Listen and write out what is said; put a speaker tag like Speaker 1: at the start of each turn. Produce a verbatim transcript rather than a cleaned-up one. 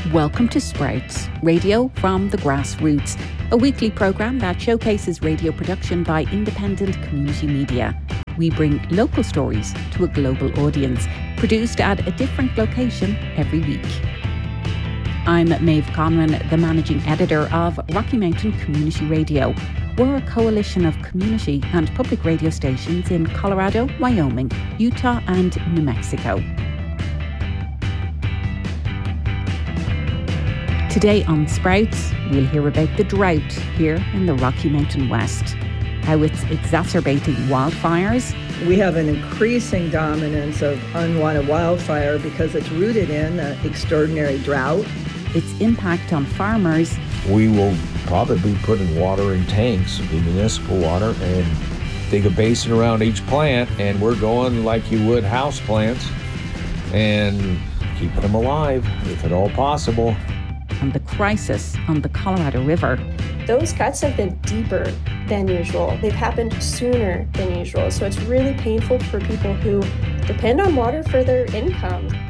Speaker 1: Welcome to Sprouts, radio from the grassroots, a weekly programme that showcases radio production by independent community media. We bring local stories to a global audience, produced at a different location every week. I'm Maeve Conran, the managing editor of Rocky Mountain Community Radio. We're a coalition of community and public radio stations in Colorado, Wyoming, Utah and New Mexico. Today on Sprouts, we'll hear about the drought here in the Rocky Mountain West, how it's exacerbating wildfires.
Speaker 2: We have an increasing dominance of unwanted wildfire because it's rooted in an extraordinary drought.
Speaker 1: Its impact on farmers.
Speaker 3: We will probably be putting water in tanks, the municipal water, and dig a basin around each plant, and we're going like you would house plants and keeping them alive, if at all possible.
Speaker 1: And the crisis on the Colorado River.
Speaker 4: Those cuts have been deeper than usual. They've happened sooner than usual. So it's really painful for people who depend on water for their income.